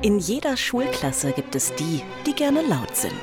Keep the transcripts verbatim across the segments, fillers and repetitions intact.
In jeder Schulklasse gibt es die, die gerne laut sind.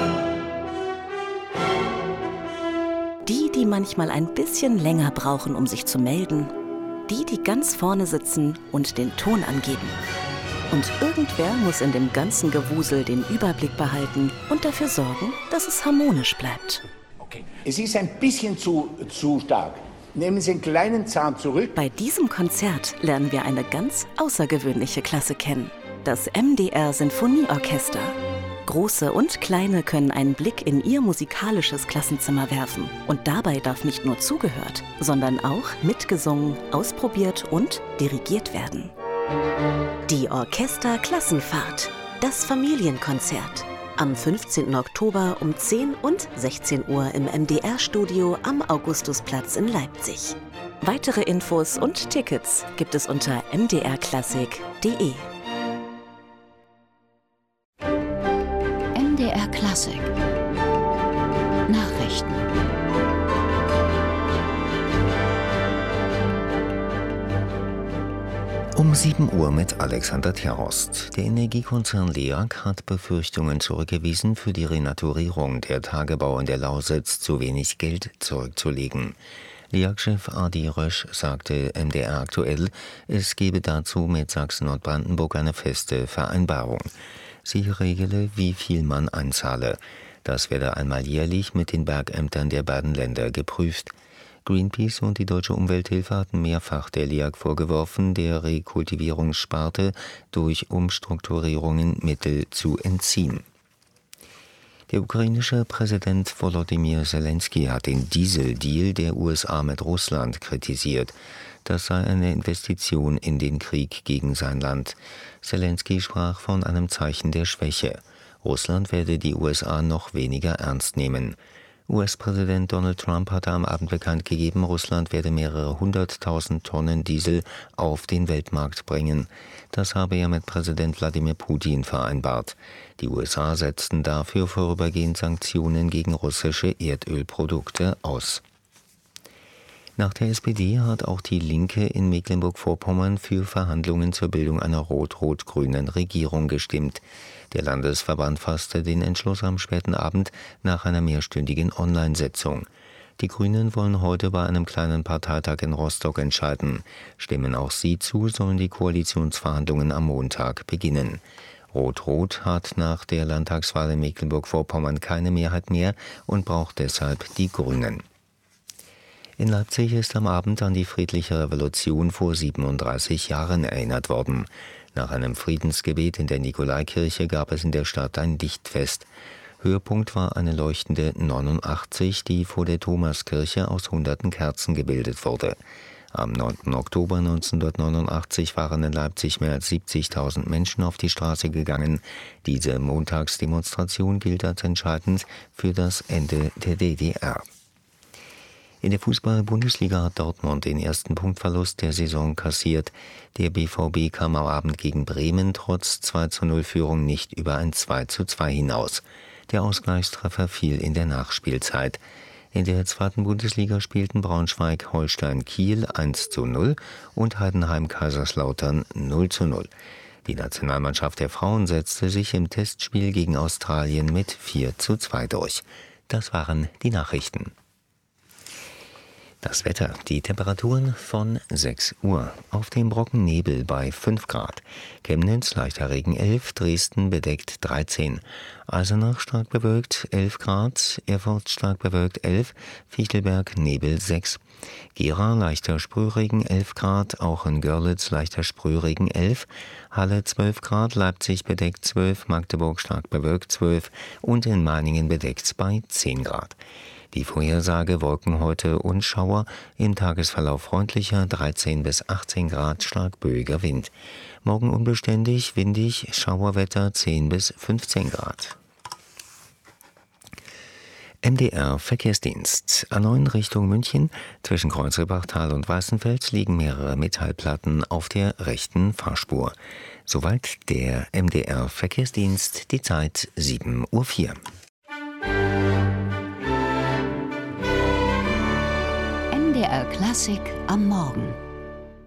Die, die manchmal ein bisschen länger brauchen, um sich zu melden. Die, die ganz vorne sitzen und den Ton angeben. Und irgendwer muss in dem ganzen Gewusel den Überblick behalten und dafür sorgen, dass es harmonisch bleibt. Okay. Es ist ein bisschen zu, zu stark. Nehmen Sie einen kleinen Zahn zurück. Bei diesem Konzert lernen wir eine ganz außergewöhnliche Klasse kennen. Das M D R Sinfonieorchester. Große und Kleine können einen Blick in ihr musikalisches Klassenzimmer werfen. Und dabei darf nicht nur zugehört, sondern auch mitgesungen, ausprobiert und dirigiert werden. Die Orchesterklassenfahrt. Das Familienkonzert. Am fünfzehnten Oktober um zehn und sechzehn Uhr im M D R-Studio am Augustusplatz in Leipzig. Weitere Infos und Tickets gibt es unter m d r klassik punkt d e. M D R Klassik Nachrichten. Um sieben Uhr mit Alexander Terhorst. Der Energiekonzern LEAG hat Befürchtungen zurückgewiesen, für die Renaturierung der Tagebau in der Lausitz zu wenig Geld zurückzulegen. LEAG-Chef Adi Rösch sagte M D R aktuell, es gebe dazu mit Sachsen und Brandenburg eine feste Vereinbarung. Sie regele, wie viel man einzahle. Das werde einmal jährlich mit den Bergämtern der beiden Länder geprüft. Greenpeace und die Deutsche Umwelthilfe hatten mehrfach der LEAG vorgeworfen, der Rekultivierungssparte durch Umstrukturierungen Mittel zu entziehen. Der ukrainische Präsident Volodymyr Zelensky hat den Dieseldeal der U S A mit Russland kritisiert. Das sei eine Investition in den Krieg gegen sein Land. Zelensky sprach von einem Zeichen der Schwäche. Russland werde die U S A noch weniger ernst nehmen. U S-Präsident Donald Trump hatte am Abend bekannt gegeben, Russland werde mehrere hunderttausend Tonnen Diesel auf den Weltmarkt bringen. Das habe er mit Präsident Wladimir Putin vereinbart. Die U S A setzten dafür vorübergehend Sanktionen gegen russische Erdölprodukte aus. Nach der S P D hat auch die Linke in Mecklenburg-Vorpommern für Verhandlungen zur Bildung einer rot-rot-grünen Regierung gestimmt. Der Landesverband fasste den Entschluss am späten Abend nach einer mehrstündigen Online-Sitzung. Die Grünen wollen heute bei einem kleinen Parteitag in Rostock entscheiden. Stimmen auch sie zu, sollen die Koalitionsverhandlungen am Montag beginnen. Rot-Rot hat nach der Landtagswahl in Mecklenburg-Vorpommern keine Mehrheit mehr und braucht deshalb die Grünen. In Leipzig ist am Abend an die friedliche Revolution vor siebenunddreißig Jahren erinnert worden. Nach einem Friedensgebet in der Nikolaikirche gab es in der Stadt ein Lichtfest. Höhepunkt war eine leuchtende neunundachtzig, die vor der Thomaskirche aus hunderten Kerzen gebildet wurde. Am neunten Oktober neunzehnhundertneunundachtzig waren in Leipzig mehr als siebzigtausend Menschen auf die Straße gegangen. Diese Montagsdemonstration gilt als entscheidend für das Ende der D D R. In der Fußball-Bundesliga hat Dortmund den ersten Punktverlust der Saison kassiert. Der B V B kam am Abend gegen Bremen trotz zwei zu null Führung nicht über ein zwei zu zwei hinaus. Der Ausgleichstreffer fiel in der Nachspielzeit. In der zweiten Bundesliga spielten Braunschweig-Holstein-Kiel eins zu null und Heidenheim-Kaiserslautern null zu null. Die Nationalmannschaft der Frauen setzte sich im Testspiel gegen Australien mit vier zu zwei durch. Das waren die Nachrichten. Das Wetter, die Temperaturen von sechs Uhr. Auf dem Brocken Nebel bei fünf Grad. Chemnitz leichter Regen elf, Dresden bedeckt dreizehn. Eisenach stark bewölkt elf Grad, Erfurt stark bewölkt elf, Fichtelberg Nebel sechs. Gera leichter Sprühregen elf Grad, auch in Görlitz leichter Sprühregen elf, Halle zwölf Grad, Leipzig bedeckt zwölf, Magdeburg stark bewölkt zwölf und in Meiningen bedeckt bei zehn Grad. Die Vorhersage Wolken heute und Schauer, im Tagesverlauf freundlicher dreizehn bis achtzehn Grad, stark böiger Wind. Morgen unbeständig, windig, Schauerwetter zehn bis fünfzehn Grad. M D R Verkehrsdienst. A neun Richtung München, zwischen Kreuzrebachtal und Weißenfels liegen mehrere Metallplatten auf der rechten Fahrspur. Soweit der M D R Verkehrsdienst, die Zeit sieben Uhr vier. M D R Klassik am Morgen.